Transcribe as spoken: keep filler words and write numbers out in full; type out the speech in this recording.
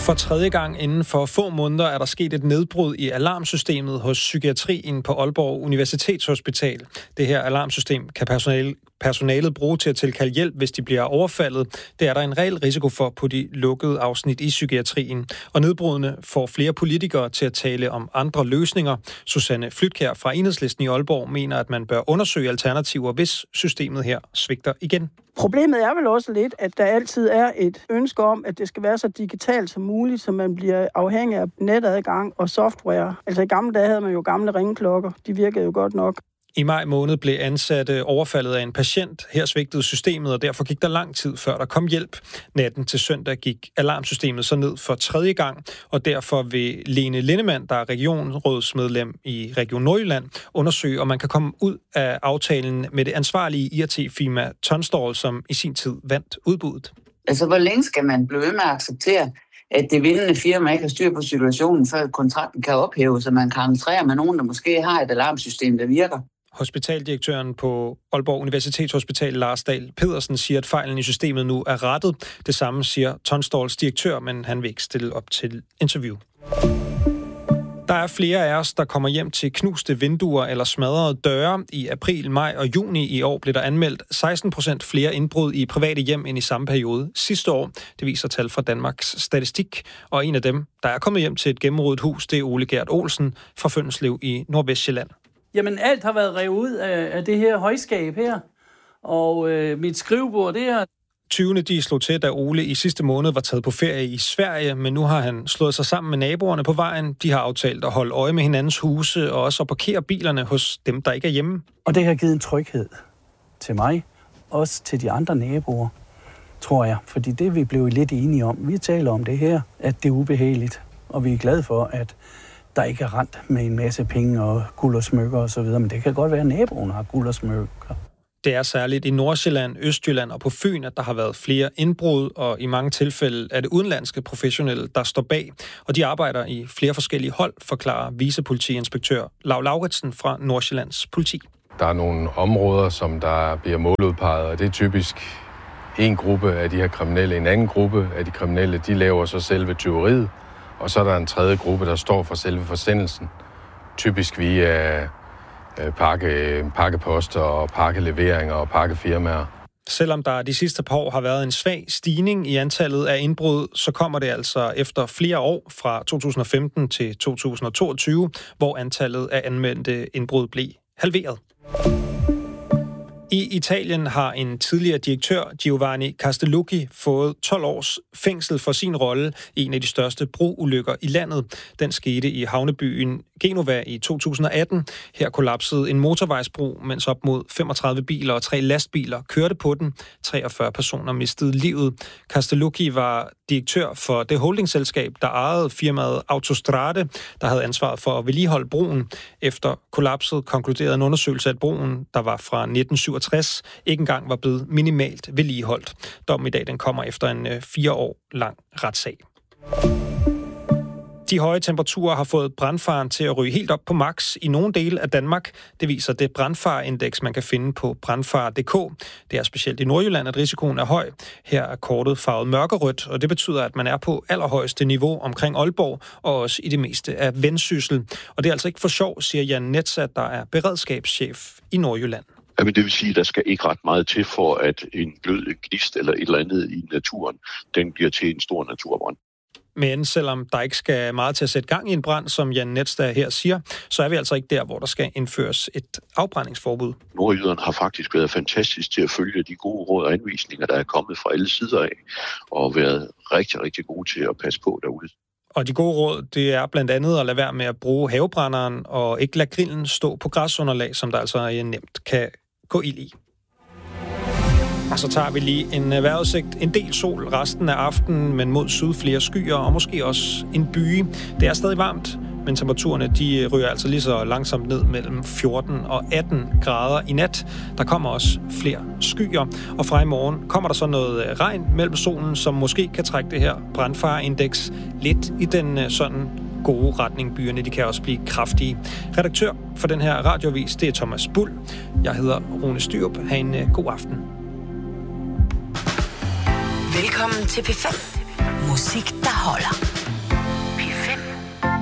For tredje gang inden for få måneder er der sket et nedbrud i alarmsystemet hos psykiatrien på Aalborg Universitetshospital. Det her alarmsystem kan personale, personalet bruge til at tilkalde hjælp, hvis de bliver overfaldet. Det er der en reel risiko for på de lukkede afsnit i psykiatrien. Og nedbrudene får flere politikere til at tale om andre løsninger. Susanne Flytkjær fra Enhedslisten i Aalborg mener, at man bør undersøge alternativer, hvis systemet her svigter igen. Problemet er vel også lidt, at der altid er et ønske om, at det skal være så digitalt som muligt, så man bliver afhængig af netadgang og software. Altså i gamle dage havde man jo gamle ringeklokker. De virkede jo godt nok. I maj måned blev ansatte overfaldet af en patient. Her svigtede systemet, og derfor gik der lang tid, før der kom hjælp. Natten til søndag gik alarmsystemet så ned for tredje gang, og derfor vil Lene Lindemann, der er regionsrådsmedlem i Region Nordjylland, undersøge, om man kan komme ud af aftalen med det ansvarlige I T-firma Tunstall, som i sin tid vandt udbuddet. Altså, hvor længe skal man blive ved med at acceptere, at det vindende firma ikke har styr på situationen, før kontrakten kan ophæves, så man kan entrere med nogen, der måske har et alarmsystem, der virker? Hospitaldirektøren på Aalborg Universitetshospital, Lars Dahl Pedersen, siger, at fejlen i systemet nu er rettet. Det samme siger Tunstalls direktør, men han vil ikke stille op til interview. Der er flere af os, der kommer hjem til knuste vinduer eller smadrede døre. I april, maj og juni i år blev der anmeldt seksten procent flere indbrud i private hjem end i samme periode sidste år. Det viser tal fra Danmarks Statistik. Og en af dem, der er kommet hjem til et gennemrodet hus, det er Ole Gert Olsen fra Fønslev i Nordvestjylland. Jamen, alt har været revet ud af, af det her højskab her, og øh, mit skrivebord der. tyvene de slog til, da Ole i sidste måned var taget på ferie i Sverige, men nu har han slået sig sammen med naboerne på vejen. De har aftalt at holde øje med hinandens huse og også at parkere bilerne hos dem, der ikke er hjemme. Og det har givet en tryghed til mig, også til de andre naboer, tror jeg. Fordi det vi blev lidt enige om, vi taler om det her, at det er ubehageligt, og vi er glade for, at der ikke er rent med en masse penge og guld og smykker og så videre, men det kan godt være, at naboen har guld og smykker. Det er særligt i Nordsjælland, Østjylland og på Fyn, at der har været flere indbrud, og i mange tilfælde er det udenlandske professionelle, der står bag. Og de arbejder i flere forskellige hold, forklarer vicepolitiinspektør Lau Lauritsen fra Nordsjællands politi. Der er nogle områder, som der bliver måludpeget, og det er typisk en gruppe af de her kriminelle. En anden gruppe af de kriminelle, de laver så selve tyveriet, og så er der en tredje gruppe, der står for selve forsendelsen. Typisk via pakke, pakkeposter og pakkeleveringer og pakkefirmaer. Selvom der de sidste par år har været en svag stigning i antallet af indbrud, så kommer det altså efter flere år fra to tusind og femten til to tusind og toogtyve, hvor antallet af anmeldte indbrud blev halveret. I Italien har en tidligere direktør, Giovanni Castellucci, fået tolv års fængsel for sin rolle i en af de største broulykker i landet. Den skete i havnebyen Genova i to tusind og atten. Her kollapsede en motorvejsbro, mens op mod femogtredive biler og tre lastbiler kørte på den. treogfyrre personer mistede livet. Castellucci var direktør for det holdingselskab, der ejede firmaet Autostrade, der havde ansvaret for at vedligeholde broen. Efter kollapset konkluderede en undersøgelse, at broen, der var fra nitten syvogtres, ikke engang var blevet minimalt vedligeholdt. Dommen i dag den kommer efter en øh, fire år lang retssag. De høje temperaturer har fået brandfaren til at ryge helt op på max i nogle dele af Danmark. Det viser det brandfareindeks, man kan finde på brandfare punktum d k. Det er specielt i Nordjylland, at risikoen er høj. Her er kortet farvet mørkerødt, og det betyder, at man er på allerhøjeste niveau omkring Aalborg og også i det meste af Vendsyssel. Og det er altså ikke for sjov, siger Jan Netzat, der er beredskabschef i Nordjylland. Jamen, det vil sige, at der skal ikke ret meget til for, at en blød gnist eller et eller andet i naturen, den bliver til en stor naturbrand. Men selvom der ikke skal meget til at sætte gang i en brand, som Jan Netzat her siger, så er vi altså ikke der, hvor der skal indføres et afbrændingsforbud. Nordjyderne har faktisk været fantastisk til at følge de gode råd og anvisninger, der er kommet fra alle sider af, og været rigtig, rigtig gode til at passe på derude. Og de gode råd, det er blandt andet at lade være med at bruge havebrænderen og ikke lade grillen stå på græsunderlag, som der altså nemt kan gå ild i. Og så tager vi lige en vejrudsigt. En del sol resten af aftenen, men mod syd flere skyer og måske også en byge. Det er stadig varmt, men temperaturerne de ryger altså lige så langsomt ned mellem fjorten og atten grader i nat. Der kommer også flere skyer, og fra i morgen kommer der så noget regn mellem solen, som måske kan trække det her brandfareindeks lidt i den sådan gode retning. Byerne de kan også blive kraftige. Redaktør for den her radioavis, det er Thomas Bull. Jeg hedder Rune Styrup. Ha' en god aften. Velkommen til P fem. Musik, der holder.